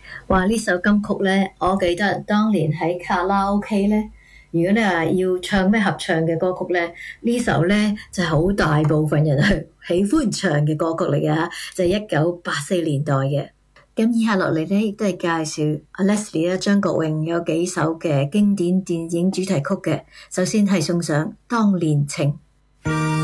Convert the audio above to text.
哇！呢首金曲呢，我記得當年喺卡拉 OK 呢，如果你話要唱咩合唱嘅歌曲呢，呢首呢就係好大部分人去喜歡唱嘅歌曲嚟嘅嚇，就係1984年代嘅。咁以下落嚟呢，亦都係介紹阿 Leslie 咧，張國榮有幾首嘅經典電影主題曲嘅。首先係送上《當年情》。